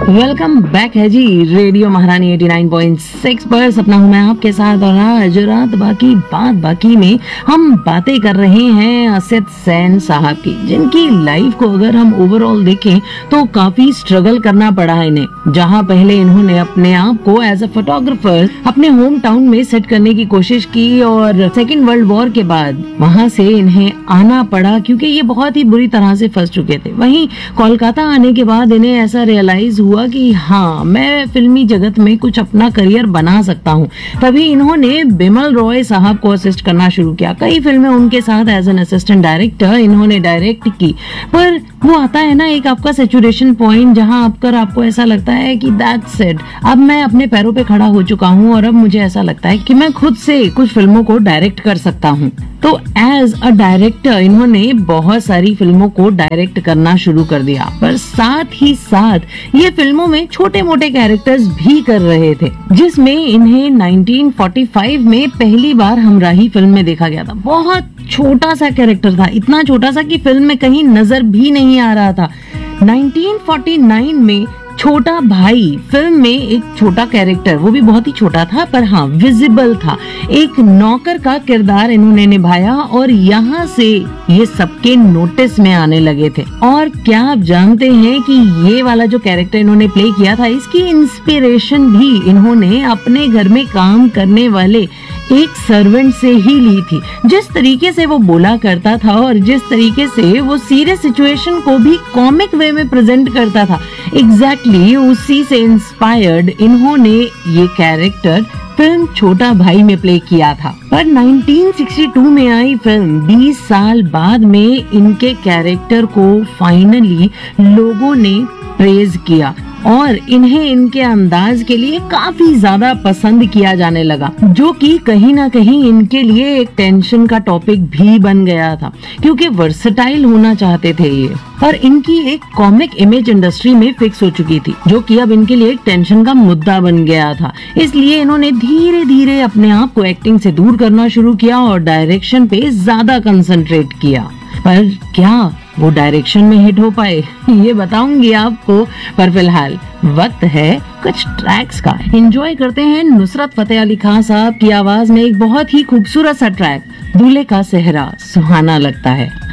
Welcome back है जी radio महारानी 89.6 पर। सपना हूं मैं आपके साथ और आज रात बाकी में हम बातें कर रहे हैं असद सैन साहब की, जिनकी लाइफ को अगर हम ओवरऑल देखें तो काफी स्ट्रगल करना पड़ा है इन्हें। जहां पहले इन्होंने अपने आप को एज अ फोटोग्राफर अपने होम टाउन में सेट करने की कोशिश की और सेकेंड वर्ल्ड वॉर के बाद वहां से इन्हें आना पड़ा क्योंकि ये बहुत ही बुरी तरह से फंस चुके थे। वहीं कोलकाता आने के बाद इन्हें ऐसा रियलाइज हुआ कि हाँ, मैं फिल्मी जगत में कुछ अपना करियर बना सकता हूँ। तभी इन्होंने बिमल रॉय साहब को असिस्ट करना शुरू किया। कई फिल्में उनके साथ एज एन असिस्टेंट डायरेक्टर इन्होंने डायरेक्ट की। पर वो आता है ना एक आपका सैचुरेशन पॉइंट जहाँ आपको ऐसा लगता है कि दैट्स इट, अब मैं अपने पैरों पे खड़ा हो चुका हूँ और अब मुझे ऐसा लगता है कि मैं खुद से कुछ फिल्मों को डायरेक्ट कर सकता हूँ। तो एज अ डायरेक्टर इन्होंने बहुत सारी फिल्मों को डायरेक्ट करना शुरू कर दिया, पर साथ ही साथ ये फिल्मों में छोटे मोटे कैरेक्टर्स भी कर रहे थे, जिसमें इन्हें 1945 में पहली बार हमराही फिल्म में देखा गया था। बहुत छोटा सा कैरेक्टर था, इतना छोटा सा कि फिल्म में कहीं नजर भी नहीं आ रहा था। 1949 में छोटा भाई फिल्म में एक छोटा कैरेक्टर, वो भी बहुत ही छोटा था पर हाँ विजिबल था, एक नौकर का किरदार इन्होंने निभाया और यहाँ से ये सबके नोटिस में आने लगे थे। और क्या आप जानते हैं कि ये वाला जो कैरेक्टर इन्होंने प्ले किया था, इसकी इंस्पिरेशन भी इन्होंने अपने घर में काम करने वाले एक सर्वेंट से ही ली थी। जिस तरीके से वो बोला करता था और जिस तरीके से वो सीरियस सिचुएशन को भी कॉमिक वे में प्रेजेंट करता था, एग्जैक्टली उसी से इंस्पायर्ड इन्होंने ये कैरेक्टर फिल्म छोटा भाई में प्ले किया था। पर 1962 में आई फिल्म 20 साल बाद में इनके कैरेक्टर को फाइनली लोगों ने प्रेज किया और इन्हें इनके अंदाज के लिए काफी ज्यादा पसंद किया जाने लगा, जो कि कहीं ना कहीं इनके लिए एक टेंशन का टॉपिक भी बन गया था क्योंकि वर्सेटाइल होना चाहते थे ये। पर इनकी एक कॉमिक इमेज इंडस्ट्री में फिक्स हो चुकी थी, जो कि अब इनके लिए एक टेंशन का मुद्दा बन गया था। इसलिए इन्होंने धीरे धीरे अपने आप को एक्टिंग से दूर करना शुरू किया और डायरेक्शन पे ज्यादा कंसंट्रेट किया। पर क्या वो डायरेक्शन में हिट हो पाए, ये बताऊंगी आपको। पर फिलहाल वक्त है कुछ ट्रैक्स का। एंजॉय करते हैं नुसरत फतेह अली खान साहब की आवाज में एक बहुत ही खूबसूरत सा ट्रैक, दूल्हे का सेहरा सुहाना लगता है।